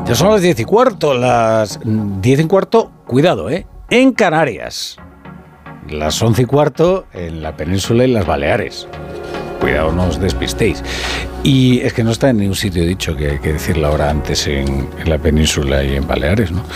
Ya son las 10:15, las 10:15, cuidado, en Canarias. Las 11:15 en la península y las Baleares. Cuidado, no os despistéis. Y es que no está en ningún sitio dicho que hay que decir la hora antes en la península y en Baleares, ¿no?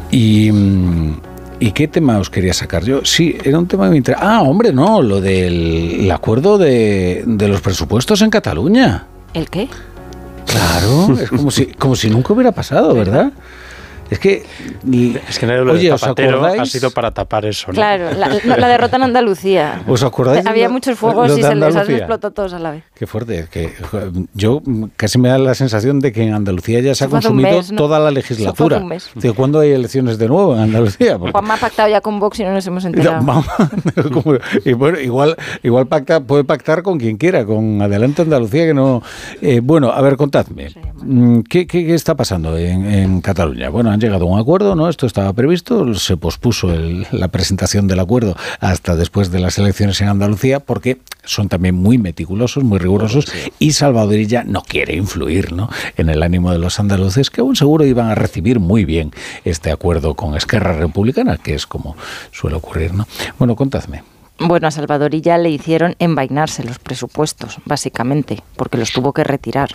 ¿Y qué tema os quería sacar yo? Sí, era un tema muy interesante. Hombre, no, lo del acuerdo de los presupuestos en Cataluña. ¿El qué? Claro, es como si nunca hubiera pasado, ¿verdad? Es que lo de Zapatero ha sido para tapar eso, ¿no? Claro, la derrota en Andalucía. ¿Os acordáis? Había muchos fuegos y se les explotó todos a la vez. Qué fuerte. Que yo casi me da la sensación de que en Andalucía ya se ha consumido toda la legislatura. ¿Cuándo hay elecciones de nuevo en Andalucía? Porque Juanma ha pactado ya con Vox y no nos hemos enterado. Y bueno, igual puede pactar con quien quiera, con Adelante Andalucía, que no... bueno, a ver, contadme. ¿Qué está pasando en Cataluña? Bueno, han llegado a un acuerdo, ¿no? Esto estaba previsto, se pospuso la presentación del acuerdo hasta después de las elecciones en Andalucía, porque son también muy meticulosos, muy rigurosos, y Salvador Illa no quiere influir, ¿no?, en el ánimo de los andaluces, que aún seguro iban a recibir muy bien este acuerdo con Esquerra Republicana, que es como suele ocurrir, ¿no? Bueno, contadme. Bueno, a Salvador Illa le hicieron envainarse los presupuestos, básicamente, porque los tuvo que retirar.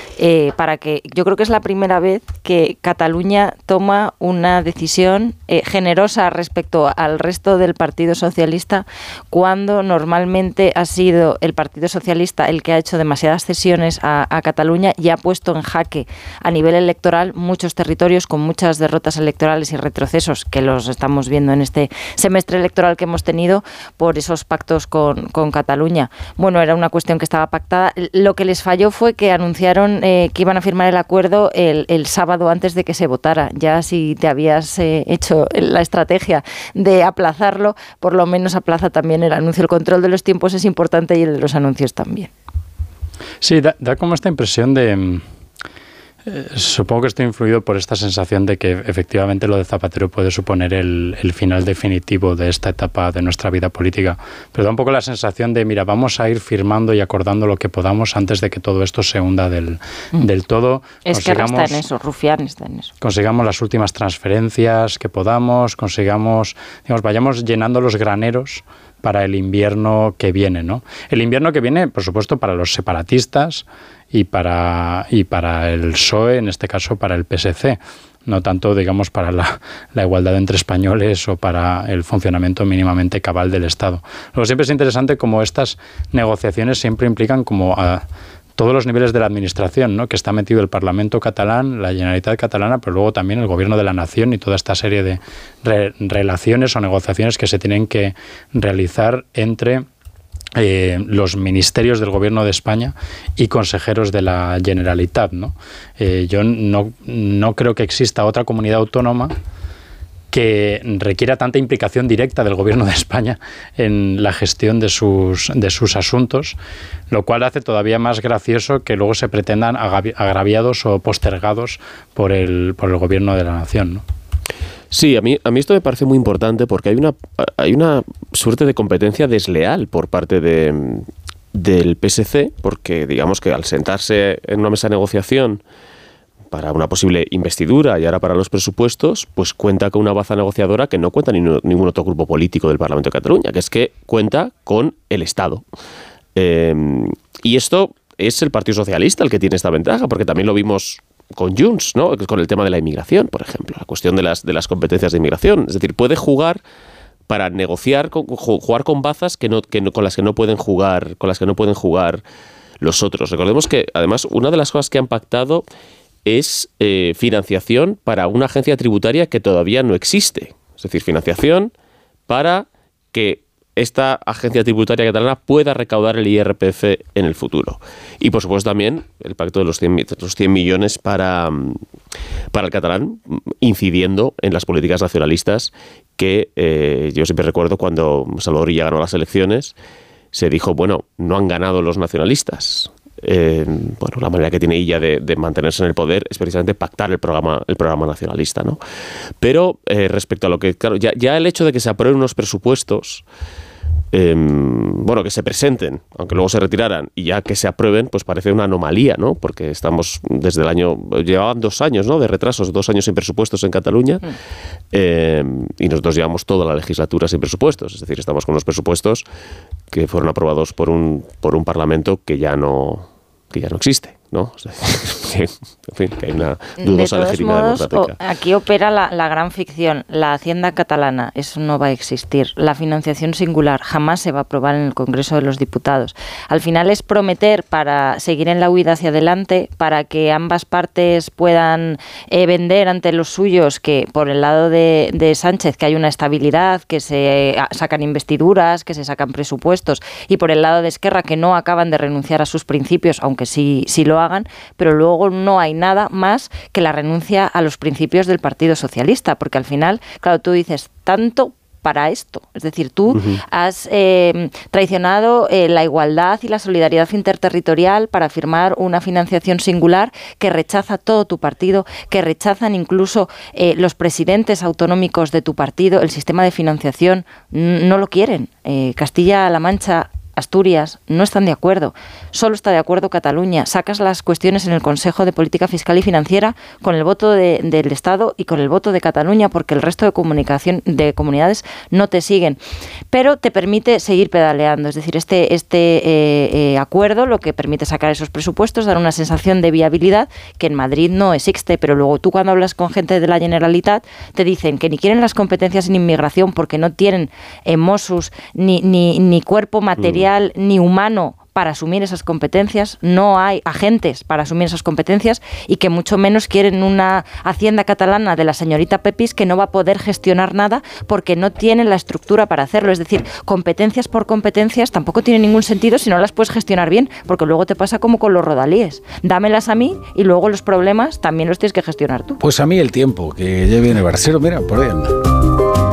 Yo creo que es la primera vez que Cataluña toma una decisión generosa respecto al resto del Partido Socialista, cuando normalmente ha sido el Partido Socialista el que ha hecho demasiadas cesiones a Cataluña y ha puesto en jaque a nivel electoral muchos territorios con muchas derrotas electorales y retrocesos, que los estamos viendo en este semestre electoral que hemos tenido por esos pactos con Cataluña. Bueno, era una cuestión que estaba pactada. Lo que les falló fue que anunciaron que iban a firmar el acuerdo el sábado antes de que se votara. Ya si te habías hecho la estrategia de aplazarlo, por lo menos aplaza también el anuncio. El control de los tiempos es importante y el de los anuncios también. Sí, da como esta impresión de... supongo que estoy influido por esta sensación de que efectivamente lo de Zapatero puede suponer el final definitivo de esta etapa de nuestra vida política, pero da un poco la sensación de, mira, vamos a ir firmando y acordando lo que podamos antes de que todo esto se hunda del todo. Esquerra está en eso, Rufián está en eso. Consigamos las últimas transferencias que podamos, vayamos llenando los graneros para el invierno que viene, ¿no? El invierno que viene, por supuesto, para los separatistas y para el PSOE, en este caso para el PSC, no tanto, digamos, para la igualdad entre españoles o para el funcionamiento mínimamente cabal del Estado. Luego siempre es interesante cómo estas negociaciones siempre implican como a todos los niveles de la administración, ¿no?, que está metido el Parlamento catalán, la Generalitat catalana, pero luego también el Gobierno de la Nación y toda esta serie de relaciones o negociaciones que se tienen que realizar entre los ministerios del Gobierno de España y consejeros de la Generalitat, ¿no? Yo no creo que exista otra comunidad autónoma que requiera tanta implicación directa del Gobierno de España en la gestión de sus asuntos, lo cual hace todavía más gracioso que luego se pretendan agraviados o postergados por el Gobierno de la Nación, ¿no? Sí, a mí esto me parece muy importante porque hay una suerte de competencia desleal por parte del PSC, porque digamos que al sentarse en una mesa de negociación para una posible investidura y ahora para los presupuestos, pues cuenta con una baza negociadora que no cuenta ningún otro grupo político del Parlamento de Cataluña, que es que cuenta con el Estado. Y esto es el Partido Socialista el que tiene esta ventaja, porque también lo vimos con Junts, ¿no?, con el tema de la inmigración, por ejemplo, la cuestión de las competencias de inmigración. Es decir, puede jugar para negociar, jugar con bazas con las que no pueden jugar los otros. Recordemos que, además, una de las cosas que han pactado es financiación para una agencia tributaria que todavía no existe. Es decir, financiación para que esta agencia tributaria catalana pueda recaudar el IRPF en el futuro. Y, por supuesto, también el pacto de los 100 millones para el catalán, incidiendo en las políticas nacionalistas que yo siempre recuerdo cuando Salvador Illa ganó las elecciones, se dijo, bueno, no han ganado los nacionalistas. La manera que tiene Illa de mantenerse en el poder es precisamente pactar el programa nacionalista, ¿no? Pero respecto a lo que, claro, ya el hecho de que se aprueben unos presupuestos bueno, que se presenten, aunque luego se retiraran, y ya que se aprueben, pues parece una anomalía, ¿no? Porque estamos desde el año, llevaban 2 años, ¿no?, de retrasos, 2 años sin presupuestos en Cataluña, y nosotros llevamos toda la legislatura sin presupuestos, es decir, estamos con unos presupuestos que fueron aprobados por un Parlamento que ya no existe, ¿no? O sea, que hay una dudosa legitimidad democrática. Aquí opera la gran ficción. La Hacienda catalana, eso no va a existir. La financiación singular jamás se va a aprobar en el Congreso de los Diputados. Al final es prometer para seguir en la huida hacia adelante, para que ambas partes puedan vender ante los suyos que por el lado de Sánchez que hay una estabilidad, que se sacan investiduras, que se sacan presupuestos, y por el lado de Esquerra que no acaban de renunciar a sus principios, aunque sí lo hagan, pero luego no hay nada más que la renuncia a los principios del Partido Socialista, porque al final, claro, tú dices, tanto para esto, es decir, tú has traicionado la igualdad y la solidaridad interterritorial para firmar una financiación singular que rechaza todo tu partido, que rechazan incluso los presidentes autonómicos de tu partido, el sistema de financiación no lo quieren. Castilla-La Mancha, Asturias no están de acuerdo, solo está de acuerdo Cataluña. Sacas las cuestiones en el Consejo de Política Fiscal y Financiera con el voto del Estado y con el voto de Cataluña, porque el resto de comunidades no te siguen, pero te permite seguir pedaleando. Es decir, este acuerdo lo que permite sacar esos presupuestos, dar una sensación de viabilidad que en Madrid no existe, pero luego tú cuando hablas con gente de la Generalitat te dicen que ni quieren las competencias en inmigración porque no tienen Mossos ni cuerpo material ni humano para asumir esas competencias, no hay agentes para asumir esas competencias, y que mucho menos quieren una Hacienda catalana de la señorita Pepis que no va a poder gestionar nada porque no tiene la estructura para hacerlo. Es decir, competencias por competencias tampoco tiene ningún sentido si no las puedes gestionar bien, porque luego te pasa como con los rodalíes. Dámelas a mí y luego los problemas también los tienes que gestionar tú. Pues a mí el tiempo, que ya viene Barcero, mira, por ahí anda.